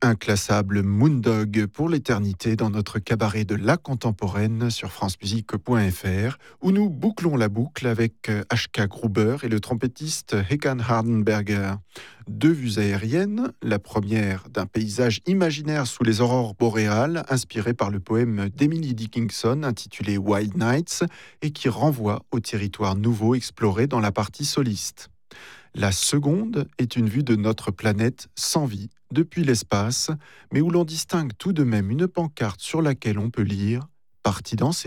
Inclassable Moondog pour l'éternité dans notre cabaret de la contemporaine sur francemusique.fr où nous bouclons la boucle avec H.K. Gruber et le trompettiste Hekan Hardenberger. Deux vues aériennes, la première d'un paysage imaginaire sous les aurores boréales inspiré par le poème d'Emily Dickinson intitulé Wild Nights et qui renvoie au territoire nouveau exploré dans la partie soliste. La seconde est une vue de notre planète sans vie, depuis l'espace, mais où l'on distingue tout de même une pancarte sur laquelle on peut lire « Parti danser ».